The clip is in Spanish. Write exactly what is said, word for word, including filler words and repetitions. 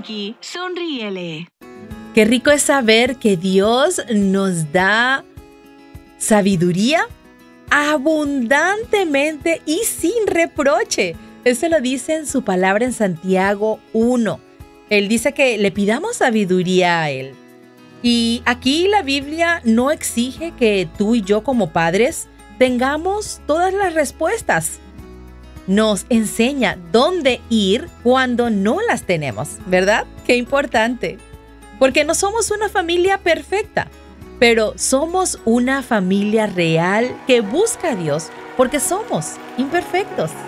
aquí, sonríele. Qué rico es saber que Dios nos da sabiduría abundantemente y sin reproche. Eso lo dice en su palabra en Santiago uno. Él dice que le pidamos sabiduría a Él. Y aquí la Biblia no exige que tú y yo como padres tengamos todas las respuestas. Nos enseña dónde ir cuando no las tenemos, ¿verdad? Qué importante. Porque no somos una familia perfecta, pero somos una familia real que busca a Dios porque somos imperfectos.